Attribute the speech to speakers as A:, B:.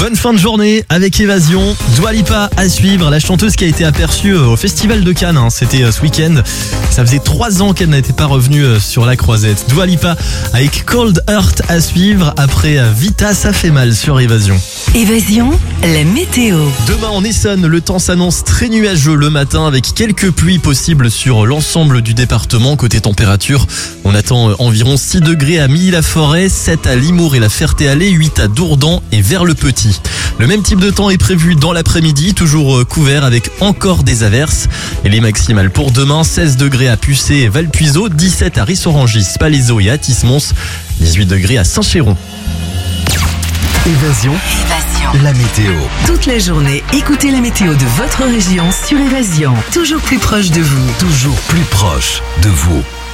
A: Bonne fin de journée avec Évasion. Dua Lipa à suivre, la chanteuse qui a été aperçue au Festival de Cannes. C'était ce week-end. Ça faisait 3 ans qu'elle n'était pas revenue sur la croisette. Dua Lipa avec Cold Heart à suivre. Après Vita, ça fait mal sur Évasion.
B: Évasion, la météo.
A: Demain en Essonne, le temps s'annonce très nuageux le matin avec quelques pluies possibles sur l'ensemble du département. Côté température, on attend environ 6 degrés à Milly-la-Forêt, 7 à Limours et la Ferté-Alais, 8 à Dourdan et vers le Petit. Le même type de temps est prévu dans l'après-midi, toujours couvert avec encore des averses. Et les maximales pour demain, 16 degrés à Pucé et Valpuiseau, 17 à Rissorangis, Palaiseau et Athis-Mons, 18 degrés à Saint-Chéron.
C: Évasion, la météo.
B: Toute la journée, écoutez la météo de votre région sur Évasion. Toujours plus proche de vous.
C: Toujours plus proche de vous.